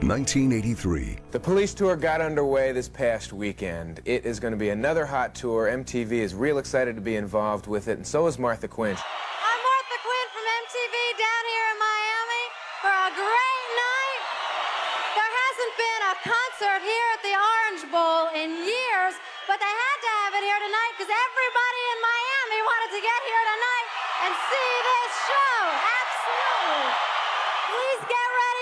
1983. The police tour got underway this past weekend. It is going to be another hot tour. MTV is real excited to be involved with it, and so is Martha Quinn. I'm Martha Quinn from MTV down here in Miami for a great night. There hasn't been a concert here at the Orange Bowl in years, but they had to have it here tonight because everybody in Miami wanted to get here tonight and see this show. Absolutely. Please get ready